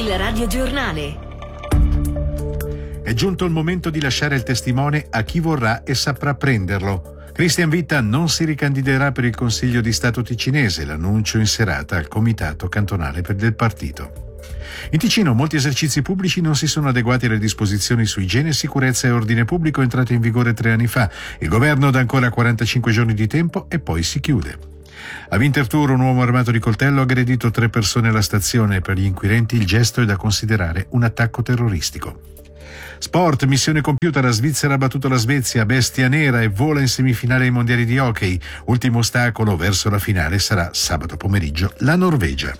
Il radiogiornale. È giunto il momento di lasciare il testimone a chi vorrà e saprà prenderlo. Christian Witta non si ricandiderà per il Consiglio di Stato ticinese, l'annuncio in serata al Comitato Cantonale del partito. In Ticino molti esercizi pubblici non si sono adeguati alle disposizioni su igiene, sicurezza e ordine pubblico entrate in vigore 3 anni fa. Il governo dà ancora 45 giorni di tempo e poi si chiude. A Winterthur un uomo armato di coltello ha aggredito 3 persone alla stazione. Per gli inquirenti il gesto è da considerare un attacco terroristico. Sport, missione compiuta, la Svizzera ha battuto la Svezia, bestia nera, e vola in semifinale ai mondiali di hockey. Ultimo ostacolo verso la finale sarà sabato pomeriggio la Norvegia.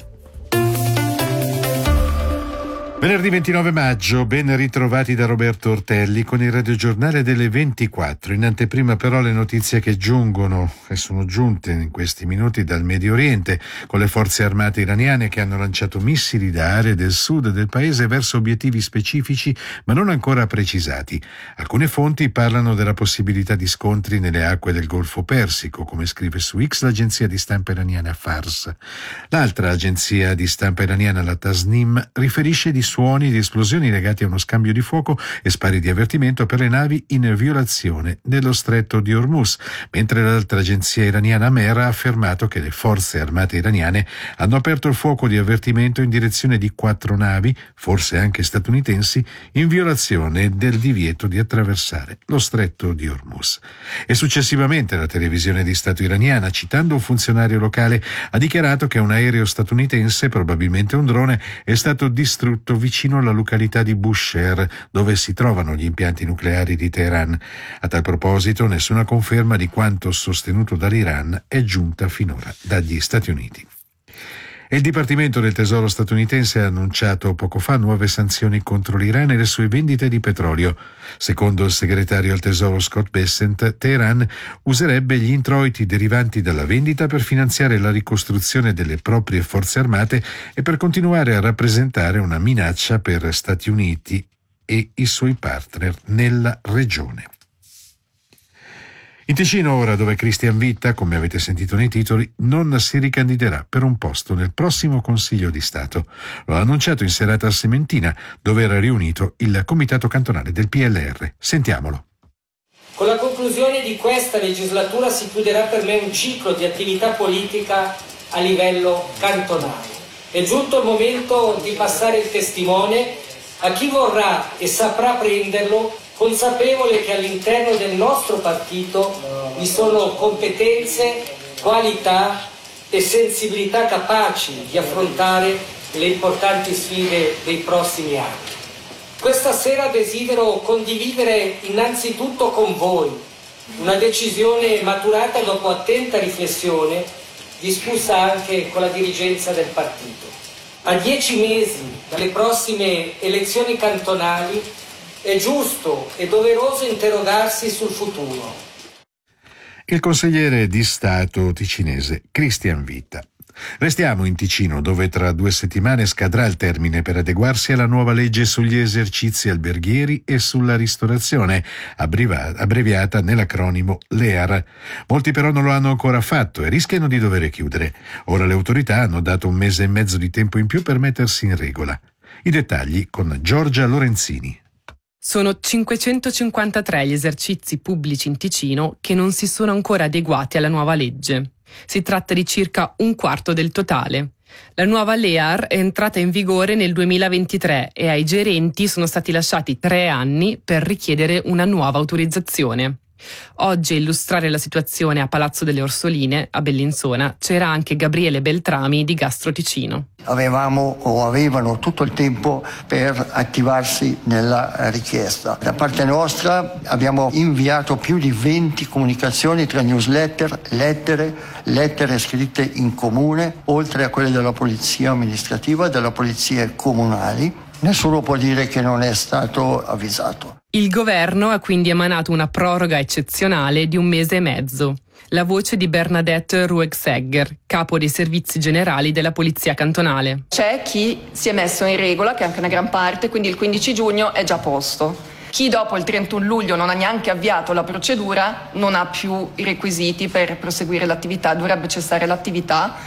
Venerdì 29 maggio, ben ritrovati da Roberto Ortelli con il radiogiornale delle 24. In anteprima però le notizie che giungono e sono giunte in questi minuti dal Medio Oriente, con le forze armate iraniane che hanno lanciato missili da aree del sud del paese verso obiettivi specifici ma non ancora precisati. Alcune fonti parlano della possibilità di scontri nelle acque del Golfo Persico, come scrive su X l'agenzia di stampa iraniana Fars. L'altra agenzia di stampa iraniana, la Tasnim, riferisce di suoni di esplosioni legati a uno scambio di fuoco e spari di avvertimento per le navi in violazione dello stretto di Hormuz, mentre l'altra agenzia iraniana Mer ha affermato che le forze armate iraniane hanno aperto il fuoco di avvertimento in direzione di 4 navi, forse anche statunitensi, in violazione del divieto di attraversare lo stretto di Hormuz. E successivamente la televisione di Stato iraniana, citando un funzionario locale, ha dichiarato che un aereo statunitense, probabilmente un drone, è stato distrutto vicino alla località di Bushehr, dove si trovano gli impianti nucleari di Teheran. A tal proposito, nessuna conferma di quanto sostenuto dall'Iran è giunta finora dagli Stati Uniti. E il Dipartimento del Tesoro statunitense ha annunciato poco fa nuove sanzioni contro l'Iran e le sue vendite di petrolio. Secondo il segretario al Tesoro Scott Bessent, Teheran userebbe gli introiti derivanti dalla vendita per finanziare la ricostruzione delle proprie forze armate e per continuare a rappresentare una minaccia per Stati Uniti e i suoi partner nella regione. In Ticino ora, dove Christian Witta, come avete sentito nei titoli, non si ricandiderà per un posto nel prossimo Consiglio di Stato. Lo ha annunciato in serata a Sementina, dove era riunito il Comitato Cantonale del PLR. Sentiamolo. Con la conclusione di questa legislatura si chiuderà per me un ciclo di attività politica a livello cantonale. È giunto il momento di passare il testimone a chi vorrà e saprà prenderlo, consapevole che all'interno del nostro partito vi sono competenze, qualità e sensibilità capaci di affrontare le importanti sfide dei prossimi anni. Questa sera desidero condividere innanzitutto con voi una decisione maturata dopo attenta riflessione, discussa anche con la dirigenza del partito. A 10 mesi dalle prossime elezioni cantonali è giusto e doveroso interrogarsi sul futuro. Il consigliere di Stato ticinese Christian Witta. Restiamo in Ticino, dove tra 2 settimane scadrà il termine per adeguarsi alla nuova legge sugli esercizi alberghieri e sulla ristorazione, abbreviata nell'acronimo LEAR. Molti però non lo hanno ancora fatto e rischiano di dover chiudere. Ora le autorità hanno dato 1 mese e mezzo di tempo in più per mettersi in regola. I dettagli con Giorgia Lorenzini. Sono 553 gli esercizi pubblici in Ticino che non si sono ancora adeguati alla nuova legge. Si tratta di circa 1/4 del totale. La nuova LEAR è entrata in vigore nel 2023 e ai gerenti sono stati lasciati 3 anni per richiedere una nuova autorizzazione. Oggi a illustrare la situazione a Palazzo delle Orsoline, a Bellinzona, c'era anche Gabriele Beltrami di Gastro Ticino. Avevano tutto il tempo per attivarsi nella richiesta. Da parte nostra abbiamo inviato più di 20 comunicazioni tra newsletter, lettere scritte in comune, oltre a quelle della polizia amministrativa e delle polizie comunali. Nessuno può dire che non è stato avvisato. Il governo ha quindi emanato una proroga eccezionale di 1 mese e mezzo. La voce di Bernadette Ruegsegger, capo dei servizi generali della Polizia Cantonale. C'è chi si è messo in regola, che è anche una gran parte, quindi il 15 giugno è già a posto. Chi dopo il 31 luglio non ha neanche avviato la procedura non ha più i requisiti per proseguire l'attività, dovrebbe cessare l'attività.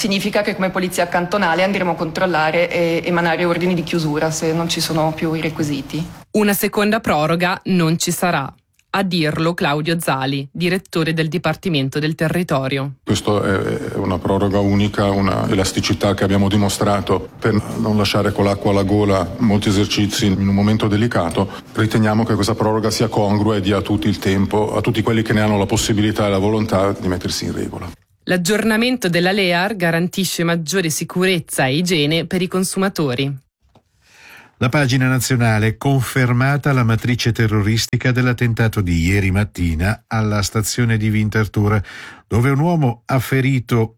significa che come polizia cantonale andremo a controllare e emanare ordini di chiusura se non ci sono più i requisiti. Una seconda proroga non ci sarà. A dirlo Claudio Zali, direttore del Dipartimento del Territorio. Questa è una proroga unica, una elasticità che abbiamo dimostrato per non lasciare con l'acqua alla gola molti esercizi in un momento delicato. Riteniamo che questa proroga sia congrua e dia a tutti il tempo, a tutti quelli che ne hanno la possibilità e la volontà di mettersi in regola. L'aggiornamento della LEAR garantisce maggiore sicurezza e igiene per i consumatori. La pagina nazionale: confermata la matrice terroristica dell'attentato di ieri mattina alla stazione di Winterthur, dove un uomo ha ferito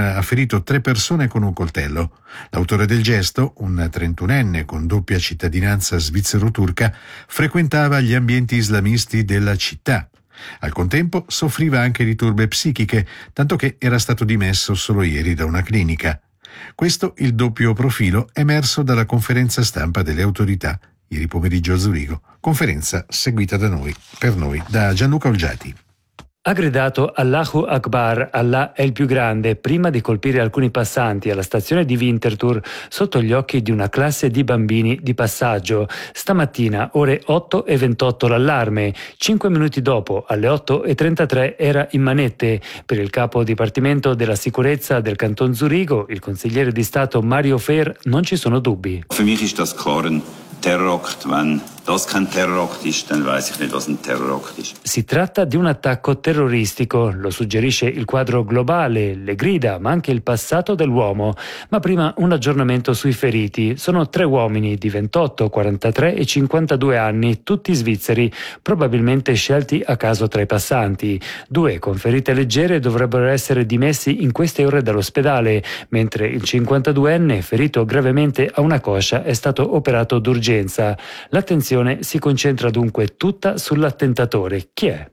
3 persone con un coltello. L'autore del gesto, un 31enne con doppia cittadinanza svizzero-turca, frequentava gli ambienti islamisti della città. Al contempo soffriva anche di turbe psichiche, tanto che era stato dimesso solo ieri da una clinica. Questo il doppio profilo emerso dalla conferenza stampa delle autorità ieri pomeriggio a Zurigo, conferenza seguita per noi da Gianluca Olgiati. Ha gridato Allahu Akbar, Allah è il più grande, prima di colpire alcuni passanti alla stazione di Winterthur sotto gli occhi di una classe di bambini di passaggio. Stamattina, ore 8:28 l'allarme. 5 minuti dopo, alle 8:33, era in manette. Per il capo dipartimento della sicurezza del Canton Zurigo, il consigliere di Stato Mario Fehr, non ci sono dubbi. Für mich ist das klar ein Terrorakt. Wenn das kein Terrorakt ist, dann weiß ich nicht, was ein Terrorakt ist. Si tratta di un attacco terroristico, lo suggerisce il quadro globale, le grida, ma anche il passato dell'uomo. Ma prima un aggiornamento sui feriti. Sono 3 uomini di 28, 43 e 52 anni, tutti svizzeri, probabilmente scelti a caso tra i passanti. 2 con ferite leggere dovrebbero essere dimessi in queste ore dall'ospedale, mentre il 52enne, ferito gravemente a una coscia, è stato operato d'urgenza. L'attenzione si concentra dunque tutta sull'attentatore. Chi è?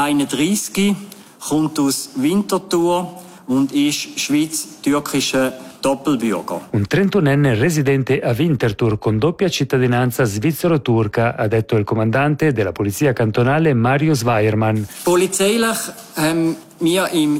31, kommt aus Winterthur und ist schweiz-türkischer Doppelbürger. Un 31enne residente a Winterthur con doppia cittadinanza svizzero-turca, ha detto il comandante della polizia cantonale Mario Zweiermann. Polizeilich wir im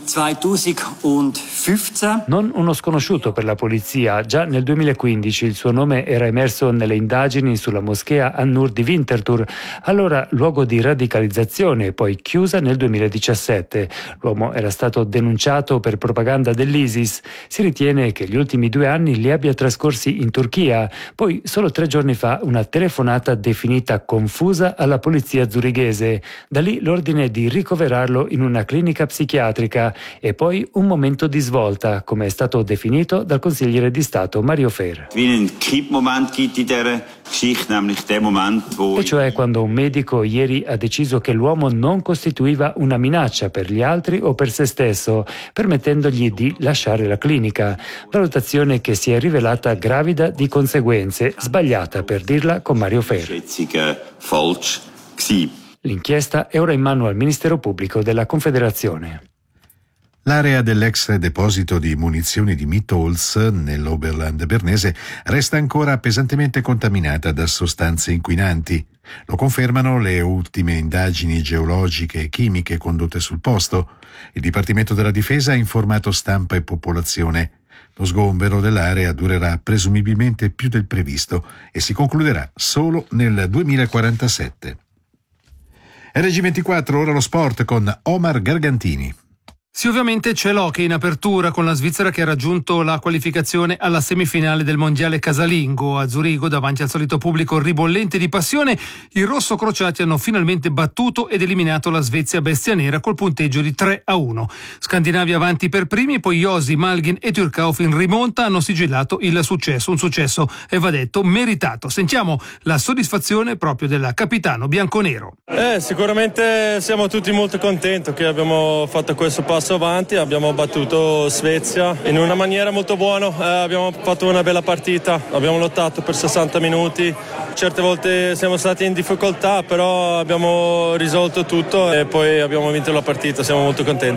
2015. Non uno sconosciuto per la polizia. Già nel 2015 il suo nome era emerso nelle indagini sulla moschea An-Nur di Winterthur, allora luogo di radicalizzazione, poi chiusa nel 2017. L'uomo era stato denunciato per propaganda dell'ISIS. Si ritiene che gli ultimi 2 anni li abbia trascorsi in Turchia. Poi, solo 3 giorni fa, una telefonata definita confusa alla polizia zurighese. Da lì l'ordine di ricoverarlo in una clinica psichiatrica e poi un momento di svolta, come è stato definito dal consigliere di Stato Mario Fehr. E cioè quando un medico ieri ha deciso che l'uomo non costituiva una minaccia per gli altri o per se stesso, permettendogli di lasciare la clinica. Valutazione che si è rivelata gravida di conseguenze, sbagliata per dirla con Mario Fehr. L'inchiesta è ora in mano al Ministero Pubblico della Confederazione. L'area dell'ex deposito di munizioni di Mitholz, nell'Oberland bernese, resta ancora pesantemente contaminata da sostanze inquinanti. Lo confermano le ultime indagini geologiche e chimiche condotte sul posto. Il Dipartimento della Difesa ha informato stampa e popolazione. Lo sgombero dell'area durerà presumibilmente più del previsto e si concluderà solo nel 2047. RG24, ora lo sport con Omar Gargantini. Sì, ovviamente c'è l'hockey in apertura con la Svizzera che ha raggiunto la qualificazione alla semifinale del mondiale casalingo. A Zurigo, davanti al solito pubblico ribollente di passione, i rossocrociati hanno finalmente battuto ed eliminato la Svezia bestia nera col punteggio di 3-1. Scandinavi avanti per primi, poi Josi, Malgin e Türkhoff in rimonta hanno sigillato il successo. Un successo, e va detto, meritato. Sentiamo la soddisfazione proprio del capitano bianconero. Sicuramente siamo tutti molto contenti che abbiamo fatto questo passo avanti, abbiamo battuto Svezia in una maniera molto buona, abbiamo fatto una bella partita, abbiamo lottato per 60 minuti, certe volte siamo stati in difficoltà però abbiamo risolto tutto e poi abbiamo vinto la partita, siamo molto contenti.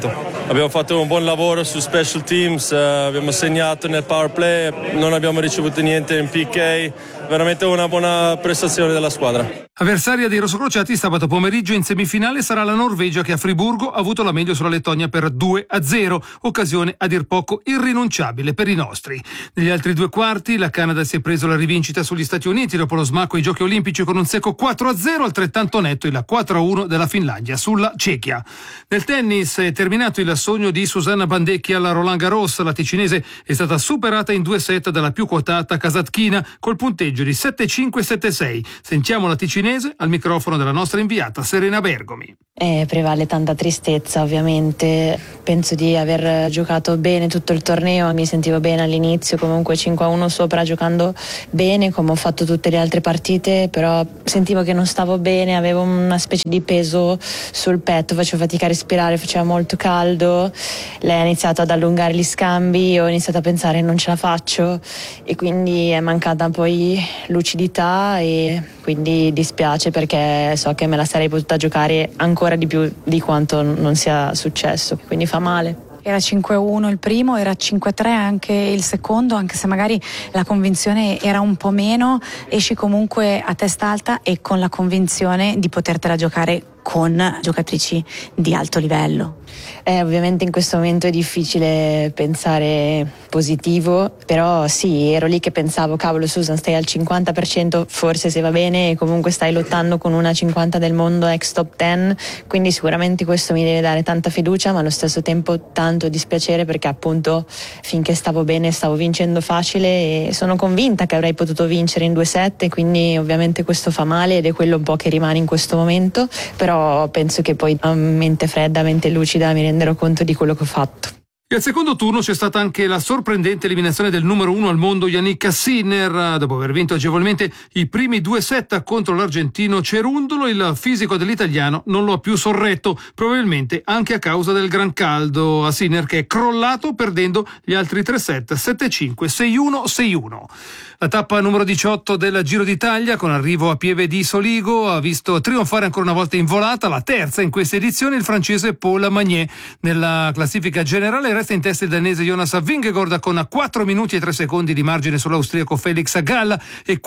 Abbiamo fatto un buon lavoro su special teams, abbiamo segnato nel power play, non abbiamo ricevuto niente in PK, veramente una buona prestazione della squadra. Avversaria dei rossocrociati sabato pomeriggio in semifinale sarà la Norvegia, che a Friburgo ha avuto la meglio sulla Lettonia per 2-0, occasione a dir poco irrinunciabile per i nostri. Negli altri due quarti la Canada si è preso la rivincita sugli Stati Uniti dopo lo smacco ai Giochi Olimpici con un secco 4-0, altrettanto netto il 4-1 della Finlandia sulla Cechia. Nel tennis è terminato il sogno di Susanna Bandecchi alla Roland Garros. La ticinese è stata superata in 2 set dalla più quotata kazakhina col punteggio di 7-5-7-6. Sentiamo la ticinese al microfono della nostra inviata Serena Bergomi. Prevale tanta tristezza, ovviamente. Penso di aver giocato bene tutto il torneo, mi sentivo bene all'inizio, comunque 5-1 sopra, giocando bene come ho fatto tutte le altre partite, però sentivo che non stavo bene, avevo una specie di peso sul petto, facevo fatica a respirare, faceva molto caldo. Lei ha iniziato ad allungare gli scambi, ho iniziato a pensare non ce la faccio e quindi è mancata poi lucidità e quindi dispiace, perché so che me la sarei potuta giocare ancora di più di quanto non sia successo, quindi fa male. Era 5-1 il primo, era 5-3 anche il secondo, anche se magari la convinzione era un po' meno, esci comunque a testa alta e con la convinzione di potertela giocare con giocatrici di alto livello. Ovviamente in questo momento è difficile pensare positivo, però sì, ero lì che pensavo, cavolo Susan, stai al 50%, forse se va bene, e comunque stai lottando con una 50 del mondo ex top 10, quindi sicuramente questo mi deve dare tanta fiducia, ma allo stesso tempo tanto dispiacere, perché appunto finché stavo bene stavo vincendo facile e sono convinta che avrei potuto vincere in 2 set, quindi ovviamente questo fa male ed è quello un po' che rimane in questo momento, però penso che poi a mente fredda, a mente lucida mi renderò conto di quello che ho fatto. E al secondo turno c'è stata anche la sorprendente eliminazione del numero 1 al mondo Jannik Sinner. Dopo aver vinto agevolmente i primi 2 set contro l'argentino Cerundolo, il fisico dell'italiano non lo ha più sorretto, probabilmente anche a causa del gran caldo a Sinner, che è crollato perdendo gli altri 3 set 7-5, 6-1, 6-1. La tappa numero 18 del Giro d'Italia, con arrivo a Pieve di Soligo, ha visto trionfare ancora una volta in volata, la terza in questa edizione, il francese Paul Magnier. Nella classifica generale resta in testa il danese Jonas Vingegaard con 4 minuti e 3 secondi di margine sull'austriaco Felix Gall e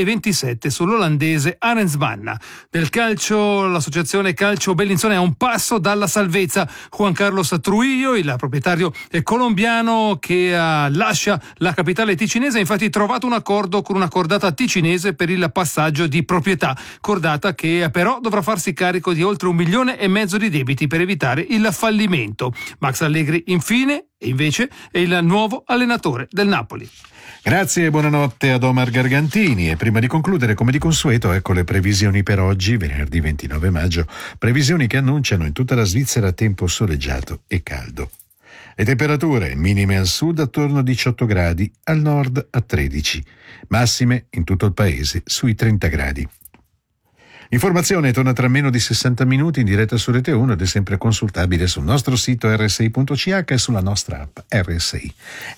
4,27 sull'olandese Arensmann. Nel calcio, l'associazione Calcio Bellinzona è a un passo dalla salvezza. Juan Carlos Trujillo, il proprietario colombiano che lascia la capitale ticinese, ha infatti trovato un accordo con una cordata ticinese per il passaggio di proprietà, cordata che però dovrà farsi carico di oltre 1,5 milioni di debiti per evitare il fallimento. Max Allegri infine e invece è il nuovo allenatore del Napoli. Grazie e buonanotte ad Omar Gargantini. E prima di concludere, come di consueto, ecco le previsioni per oggi, venerdì 29 maggio, previsioni che annunciano in tutta la Svizzera tempo soleggiato e caldo. Le temperature minime al sud attorno a 18 gradi, al nord a 13, massime in tutto il paese sui 30 gradi. L'informazione torna tra meno di 60 minuti in diretta su Rete 1 ed è sempre consultabile sul nostro sito rsi.ch e sulla nostra app RSI.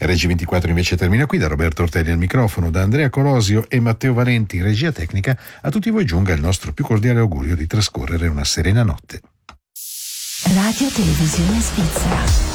RG24 invece termina qui. Da Roberto Ortelli al microfono, da Andrea Colosio e Matteo Valenti in regia tecnica, a tutti voi giunga il nostro più cordiale augurio di trascorrere una serena notte. Radio Televisione Svizzera.